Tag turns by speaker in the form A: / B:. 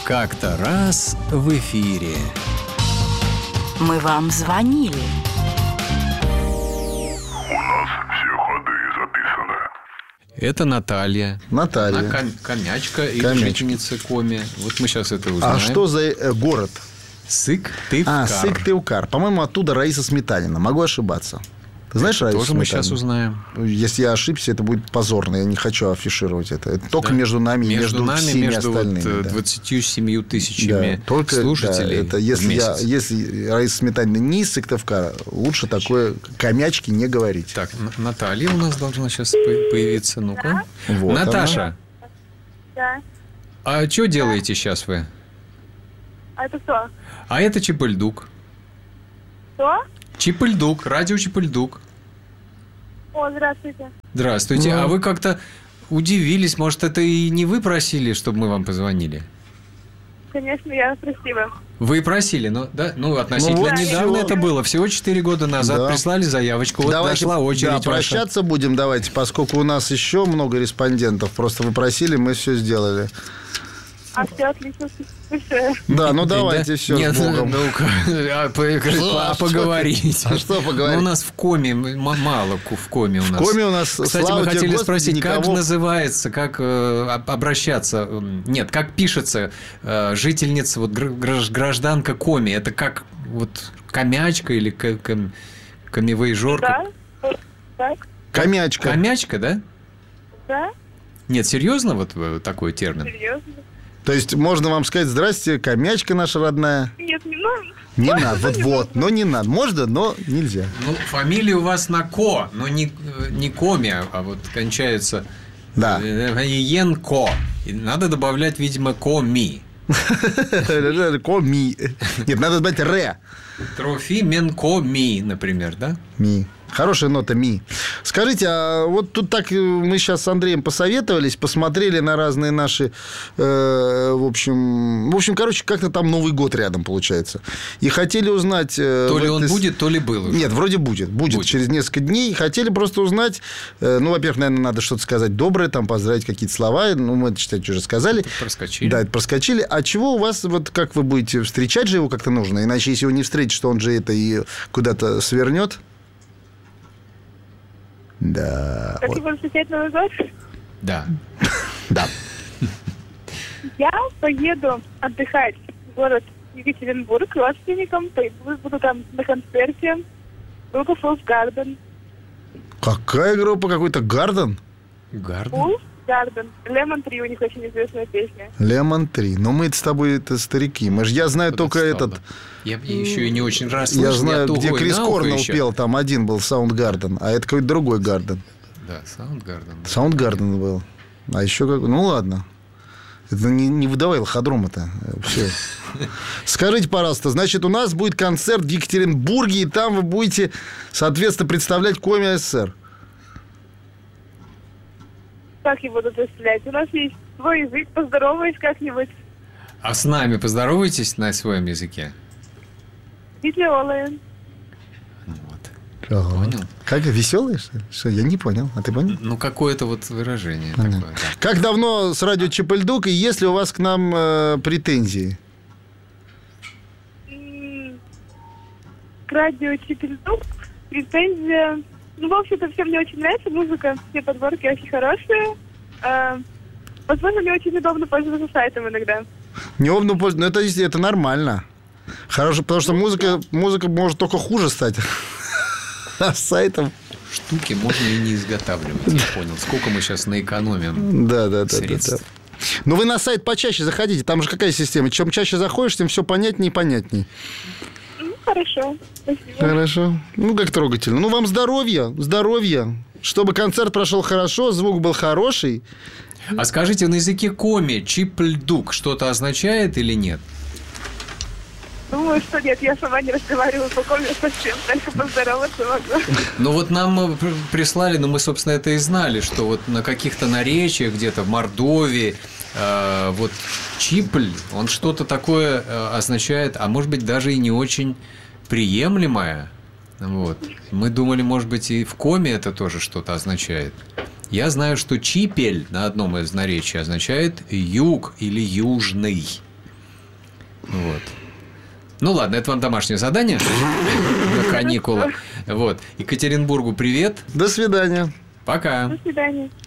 A: Как-то раз в эфире.
B: Мы вам звонили.
C: У нас все ходы записаны.
A: Это Наталья.
D: Наталья.
A: Она комячка и
D: Комячка.
A: жительница Коми. Вот мы сейчас это узнаем.
D: А что за город?
A: Сыктывкар.
D: Сыктывкар. По-моему, оттуда Раиса Сметанина. Могу ошибаться. Ты знаешь Раису
A: Тоже мы
D: Сметанину?
A: сейчас узнаем.
D: Если я ошибся, это будет позорно. Я не хочу афишировать это. Это только между нами, между всеми остальными.
A: Между
D: да.
A: 27 тысячами
D: только,
A: слушателей.
D: Да, это
A: в
D: если Раиса Сметанина не из Сыктывкара, лучше такое комячки не говорить.
A: Так, Наталья у нас должна сейчас появиться. Ну-ка.
D: Вот
A: Наташа,
E: Да.
A: а что делаете сейчас вы?
E: А это кто?
A: А это Чипыльдук.
E: Кто?
A: Чипыльдук, радио Чипыльдук.
E: О, здравствуйте.
A: Здравствуйте. А вы как-то удивились, может, это и не вы просили, чтобы мы вам позвонили?
E: Конечно, я просила.
A: Вы просили, но да, относительно
D: вот
A: недавно
D: всё.
A: это было, всего 4 года назад.
D: Да.
A: Прислали заявочку, вот дошла очередь
D: да,
A: ваша.
D: прощаться будем, давайте, поскольку у нас еще много респондентов. Просто вы просили, мы все сделали.
E: А все отлично, слушаю.
D: Да, давайте все
A: Нет,
D: с Богом.
A: поговорить.
D: А что поговорить?
A: У нас в Коме мало в Коме у нас.
D: В Коме у нас,
A: Кстати,
D: слава
A: мы
D: тебе,
A: хотели
D: Господи,
A: спросить, как
D: никого-
A: называется, как обращаться, нет, как пишется жительница, вот гражданка Коми. Это как вот комячка или комивоежорка?
E: Да? Так?
D: Комячка.
A: Комячка, да?
E: Да?
A: Нет, серьезно вот такой термин?
E: Серьезно?
D: То есть можно вам сказать: здрасте, комячка наша родная.
E: Нет, не
D: Не надо, но не надо. Можно, но нельзя.
A: Фамилия у вас на Ко, но не Коми, а вот кончается
D: Да.
A: Енко. И надо добавлять, видимо, Коми.
D: Коми. Нет, надо добавить ре.
A: Трофименко-ми, например, да?
D: Ми. Хорошая нота ми. Скажите, а вот тут так мы сейчас с Андреем посоветовались, посмотрели на разные наши, в общем, короче, как-то там Новый год рядом получается. И хотели узнать...
A: То ли он будет, то ли был уже.
D: Нет, вроде будет. Будет через несколько дней. Хотели просто узнать, во-первых, наверное, надо что-то сказать доброе, там поздравить какие-то слова. Мы это, считайте, уже сказали.
A: Это проскочили.
D: Да, это проскочили. А чего у вас, вот как вы будете встречать же его как-то нужно? Иначе, если его не встретить, то он же это и куда-то свернет. Да.
E: Как его встречать Новый год?
A: Да.
D: Да.
E: Я поеду отдыхать в город Екатеринбург к родственникам. Буду там на концерте. Группа Fools Garden.
D: Какая группа? Какой-то Гарден?
A: Гарден?
E: Fools Garden. Lemon 3 у них очень известная песня.
D: Лемон 3. Но мы с тобой это старики. Я знаю только этот...
A: Я еще и не очень раз слышал.
D: Я знаю, где
A: тугой
D: Крис
A: на ухо
D: Корнелл
A: еще.
D: пел. Там один был Саундгарден, а это какой-то другой Гарден.
A: Да, Саундгарден.
D: Саундгарден был. А еще как... Ну, ладно. Это не выдавай лоходрома-то. Все. Скажите, пожалуйста, значит, у нас будет концерт в Екатеринбурге, и там вы будете, соответственно, представлять Коми СССР.
E: Как его буду представлять? У нас есть свой язык. Поздороваюсь как-нибудь.
A: А с нами поздоровайтесь на своем языке.
E: Витиолы.
A: Понял?
D: Как, веселый, что ли? Что, я не понял. А ты понял?
A: Ну, какое-то вот выражение
D: Понятно.
A: такое. Да.
D: Как давно с радио Чипыльдук, и есть ли у вас к нам претензии?
E: К радио Чипильдук претензия. В общем-то, всем мне очень нравится музыка. Все подборки очень хорошие. Возможно, мне очень удобно пользоваться сайтом иногда.
D: Неудобно пользоваться. Но это нормально. Хорошо, потому что музыка может только хуже стать. А с сайтом...
A: Штуки можно и не изготавливать, я понял. Сколько мы сейчас наэкономим средств.
D: Но вы на сайт почаще заходите. Там же какая система? Чем чаще заходишь, тем все понятнее и понятней.
E: Хорошо. Спасибо.
D: Хорошо. Как трогательно. Вам здоровья. Чтобы концерт прошел хорошо, звук был хороший.
A: А скажите, на языке Коми Чипыльдук что-то означает или нет?
E: Думаю, что нет, я сама не разговариваю по коме совсем, только поздороваться могу.
A: Ну вот нам прислали, но мы, собственно, это и знали, что вот на каких-то наречиях где-то в Мордовии вот Чипль, он что-то такое означает, а может быть даже и не очень приемлемое. Вот. Мы думали, может быть, и в Коме это тоже что-то означает. Я знаю, что Чипель на одном из наречий означает юг или южный. Ну ладно, это вам домашнее задание на каникулы. Вот. Екатеринбургу привет.
D: До свидания.
A: Пока.
E: До свидания.